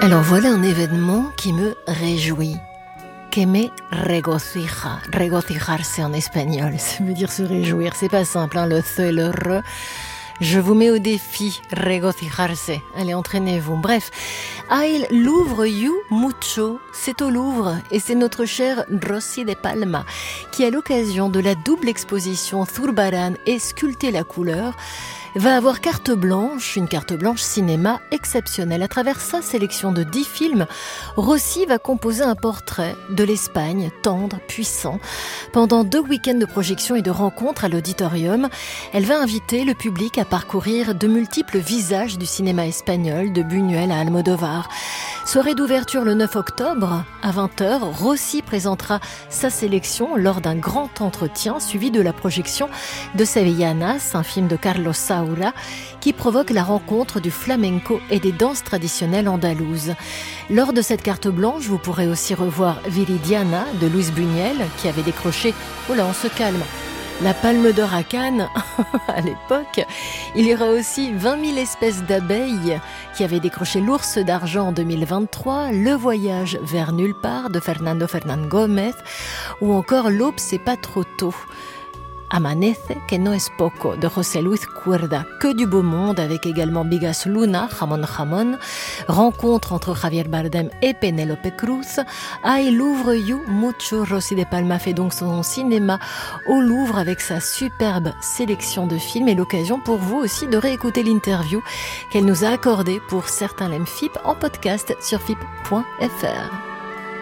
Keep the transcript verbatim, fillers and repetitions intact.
Alors voilà un événement qui me réjouit. Que me regocija. Regocijarse en espagnol, ça veut dire se réjouir. C'est pas simple, hein, le th et le r. Je vous mets au défi, regocijarse. Allez, entraînez-vous. Bref, I'll Louvre You Mucho. C'est au Louvre et c'est notre chère Rosy de Palma qui, à l'occasion de la double exposition Zurbarán et Sculpter la couleur, va avoir carte blanche, une carte blanche cinéma exceptionnelle. À travers sa sélection de dix films, Rosy va composer un portrait de l'Espagne, tendre, puissant. Pendant deux week-ends de projection et de rencontres à l'auditorium, elle va inviter le public à parcourir de multiples visages du cinéma espagnol, de Buñuel à Almodovar. Soirée d'ouverture le neuf octobre, à vingt heures, Rosy présentera sa sélection lors d'un grand entretien suivi de la projection de Sevillanas, un film de Carlos Saura, qui provoque la rencontre du flamenco et des danses traditionnelles andalouses. Lors de cette carte blanche, vous pourrez aussi revoir Viridiana de Luis Buñuel, qui avait décroché, oh là on se calme, la Palme d'Or à Cannes à l'époque. Il y aura aussi vingt mille espèces d'abeilles qui avaient décroché l'Ours d'argent en deux mille vingt-trois, Le voyage vers nulle part de Fernando Fernán Gómez ou encore L'aube c'est pas trop tôt, Amanece que no es poco de José Luis Cuerda. Que du beau monde avec également Bigas Luna, Jamón Jamón, rencontre entre Javier Bardem et Penélope Cruz. I'll Louvre You Mucho. Rosy de Palma fait donc son cinéma au Louvre avec sa superbe sélection de films et l'occasion pour vous aussi de réécouter l'interview qu'elle nous a accordée pour certains L M F I P en podcast sur F I P point F R.